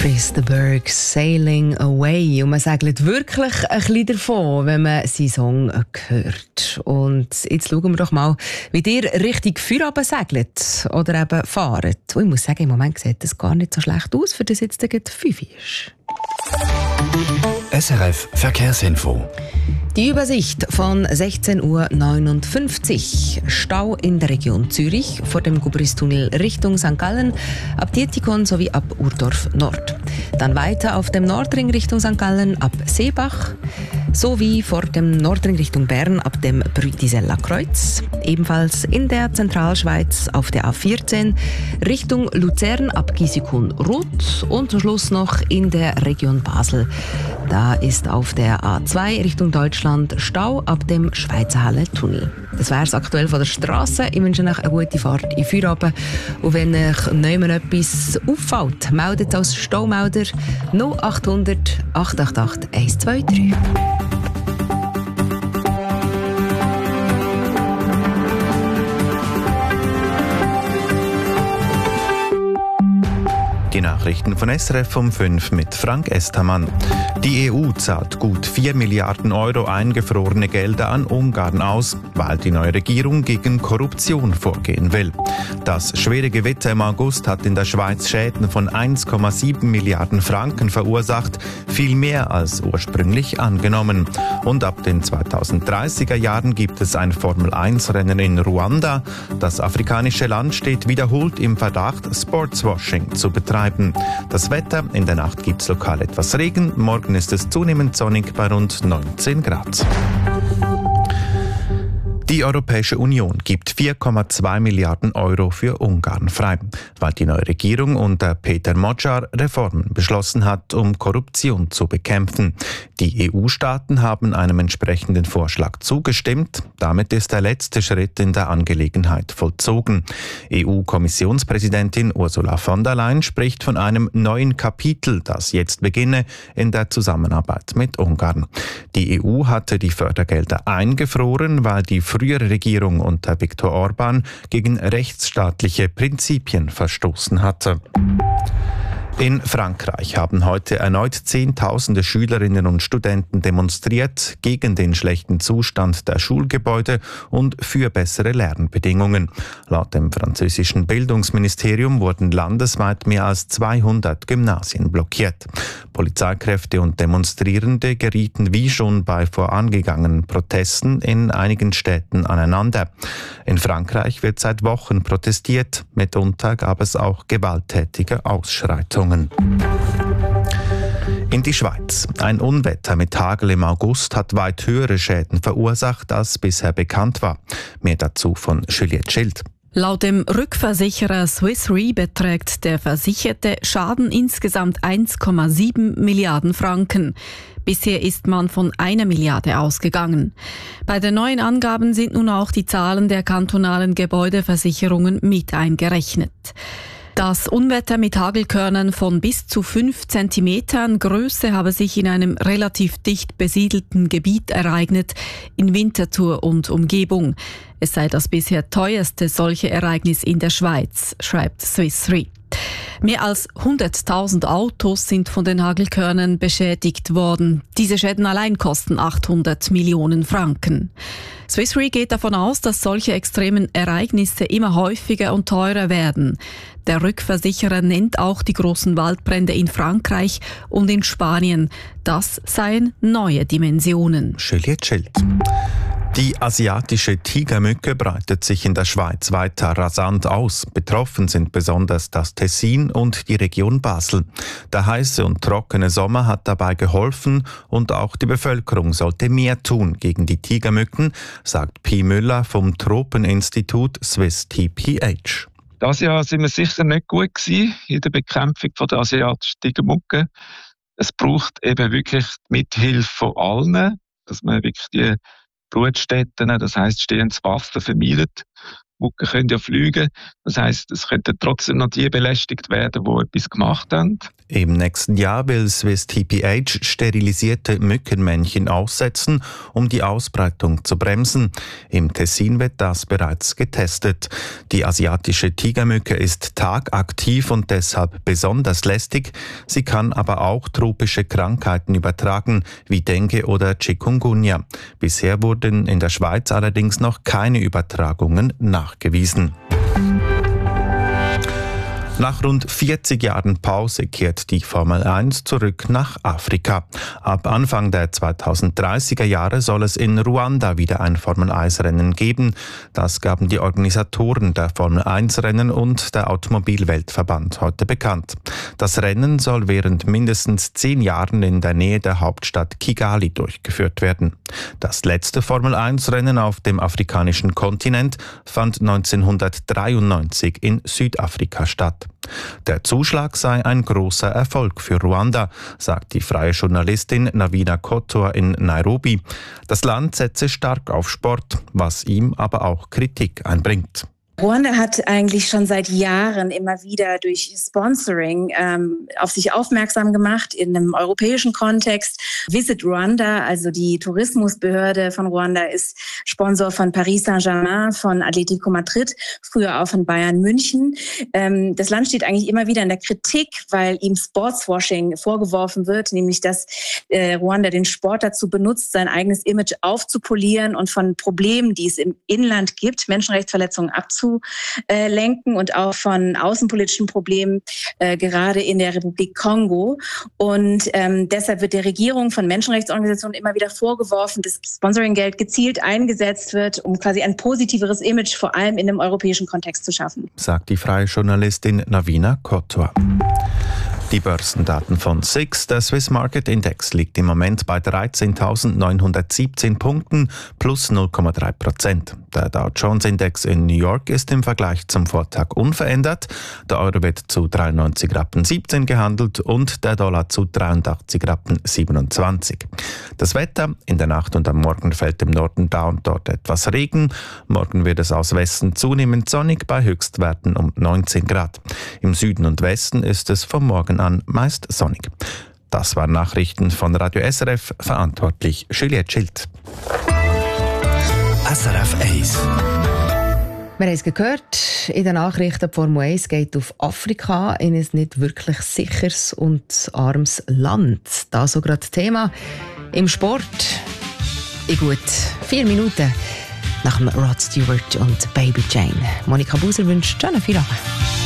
Chris de Burgh, «Sailing Away». Und man segelt wirklich ein bisschen davon, wenn man seinen Song hört. Und jetzt schauen wir doch mal, wie ihr Richtung Feierabend segelt oder eben fahrt. Und ich muss sagen, im Moment sieht das gar nicht so schlecht aus, für das jetzt gleich 5 ist. SRF Verkehrsinfo. Die Übersicht von 16:59 Uhr. Stau in der Region Zürich vor dem Gubristunnel Richtung St. Gallen, ab Dietikon sowie ab Urdorf Nord. Dann weiter auf dem Nordring Richtung St. Gallen ab Seebach, sowie vor dem Nordring Richtung Bern ab dem Brütiseller Kreuz. Ebenfalls in der Zentralschweiz auf der A14 Richtung Luzern ab Gisikon-Ruth und zum Schluss noch in der Region Basel. Da ist auf der A2 Richtung Deutschland Stau ab dem Schweizerhalle-Tunnel. Das wäre es aktuell von der Straße. Ich wünsche euch eine gute Fahrt in Feierabend. Und wenn euch niemand etwas auffällt, meldet als Staumelder 0800 888 123. Die Nachrichten von SRF um 5 mit Frank Estermann. Die EU zahlt gut 4 Milliarden Euro eingefrorene Gelder an Ungarn aus, weil die neue Regierung gegen Korruption vorgehen will. Das schwere Gewitter im August hat in der Schweiz Schäden von 1,7 Milliarden Franken verursacht, viel mehr als ursprünglich angenommen. Und ab den 2030er Jahren gibt es ein Formel-1-Rennen in Ruanda. Das afrikanische Land steht wiederholt im Verdacht, Sportswashing zu betreiben. Das Wetter: in der Nacht gibt es lokal etwas Regen, morgen ist es zunehmend sonnig bei rund 19 Grad. Die Europäische Union gibt 4,2 Milliarden Euro für Ungarn frei, weil die neue Regierung unter Peter Magyar Reformen beschlossen hat, um Korruption zu bekämpfen. Die EU-Staaten haben einem entsprechenden Vorschlag zugestimmt. Damit ist der letzte Schritt in der Angelegenheit vollzogen. EU-Kommissionspräsidentin Ursula von der Leyen spricht von einem neuen Kapitel, das jetzt beginne in der Zusammenarbeit mit Ungarn. Die EU hatte die Fördergelder eingefroren, weil die frühere Regierung unter Viktor Orbán gegen rechtsstaatliche Prinzipien verstoßen hatte. In Frankreich haben heute erneut Zehntausende Schülerinnen und Studenten demonstriert gegen den schlechten Zustand der Schulgebäude und für bessere Lernbedingungen. Laut dem französischen Bildungsministerium wurden landesweit mehr als 200 Gymnasien blockiert. Polizeikräfte und Demonstrierende gerieten wie schon bei vorangegangenen Protesten in einigen Städten aneinander. In Frankreich wird seit Wochen protestiert, mitunter gab es auch gewalttätige Ausschreitungen. In die Schweiz. Ein Unwetter mit Hagel im August hat weit höhere Schäden verursacht, als bisher bekannt war. Mehr dazu von Juliette Schild. Laut dem Rückversicherer Swiss Re beträgt der versicherte Schaden insgesamt 1,7 Milliarden Franken. Bisher ist man von 1 Milliarde ausgegangen. Bei den neuen Angaben sind nun auch die Zahlen der kantonalen Gebäudeversicherungen mit eingerechnet. Das Unwetter mit Hagelkörnern von bis zu 5 Zentimetern Größe habe sich in einem relativ dicht besiedelten Gebiet ereignet, in Winterthur und Umgebung. Es sei das bisher teuerste solche Ereignis in der Schweiz, schreibt Swiss Re. Mehr als 100.000 Autos sind von den Hagelkörnern beschädigt worden. Diese Schäden allein kosten 800 Millionen Franken. Swiss Re geht davon aus, dass solche extremen Ereignisse immer häufiger und teurer werden. Der Rückversicherer nennt auch die großen Waldbrände in Frankreich und in Spanien. Das seien neue Dimensionen. Juliette Schild. Die asiatische Tigermücke breitet sich in der Schweiz weiter rasant aus. Betroffen sind besonders das Tessin und die Region Basel. Der heiße und trockene Sommer hat dabei geholfen und auch die Bevölkerung sollte mehr tun gegen die Tigermücken, sagt Pi Müller vom Tropeninstitut Swiss TPH. Das Jahr sind wir sicher nicht gut gewesen in der Bekämpfung der asiatischen Tigermücke. Es braucht eben wirklich die Mithilfe von allen, dass man wirklich die Brutstätten, das heisst stehendes Wasser, vermeidet. Mucke können ja fliegen. Das heisst, es könnten trotzdem noch die belästigt werden, die etwas gemacht haben. Im nächsten Jahr will Swiss TPH sterilisierte Mückenmännchen aussetzen, um die Ausbreitung zu bremsen. Im Tessin wird das bereits getestet. Die asiatische Tigermücke ist tagaktiv und deshalb besonders lästig. Sie kann aber auch tropische Krankheiten übertragen, wie Dengue oder Chikungunya. Bisher wurden in der Schweiz allerdings noch keine Übertragungen nachgewiesen. Nach rund 40 Jahren Pause kehrt die Formel 1 zurück nach Afrika. Ab Anfang der 2030er Jahre soll es in Ruanda wieder ein Formel-1-Rennen geben. Das gaben die Organisatoren der Formel-1-Rennen und der Automobilweltverband heute bekannt. Das Rennen soll während mindestens 10 Jahren in der Nähe der Hauptstadt Kigali durchgeführt werden. Das letzte Formel-1-Rennen auf dem afrikanischen Kontinent fand 1993 in Südafrika statt. Der Zuschlag sei ein großer Erfolg für Ruanda, sagt die freie Journalistin Navina Kotor in Nairobi. Das Land setze stark auf Sport, was ihm aber auch Kritik einbringt. Ruanda hat eigentlich schon seit Jahren immer wieder durch Sponsoring auf sich aufmerksam gemacht in einem europäischen Kontext. Visit Rwanda, also die Tourismusbehörde von Ruanda, ist Sponsor von Paris Saint-Germain, von Atletico Madrid, früher auch von Bayern München. Das Land steht eigentlich immer wieder in der Kritik, weil ihm Sportswashing vorgeworfen wird, nämlich dass Ruanda den Sport dazu benutzt, sein eigenes Image aufzupolieren und von Problemen, die es im Inland gibt, Menschenrechtsverletzungen abzulenken und auch von außenpolitischen Problemen, gerade in der Republik Kongo. Und deshalb wird der Regierung von Menschenrechtsorganisationen immer wieder vorgeworfen, dass Sponsoringgeld gezielt eingesetzt wird, um quasi ein positiveres Image vor allem in einem europäischen Kontext zu schaffen. Sagt die freie Journalistin Navina Kotor. Die Börsendaten von SIX, der Swiss Market Index, liegt im Moment bei 13.917 Punkten plus 0,3%. Der Dow Jones Index in New York ist im Vergleich zum Vortag unverändert. Der Euro wird zu 93,17 Rappen gehandelt und der Dollar zu 83,27 Rappen. Das Wetter: in der Nacht und am Morgen fällt im Norden da und dort etwas Regen. Morgen wird es aus Westen zunehmend sonnig bei Höchstwerten um 19 Grad. Im Süden und Westen ist es vom Morgen an meist sonnig. Das waren Nachrichten von Radio SRF, verantwortlich Juliette Schild. SRF 1. Wir haben es gehört, in den Nachrichten, die Formel 1 geht auf Afrika, in ein nicht wirklich sicheres und armes Land. Das so gerade Thema im Sport. In gut 4 Minuten nach dem Rod Stewart und Baby Jane. Monika Buser wünscht schönen Feierabend.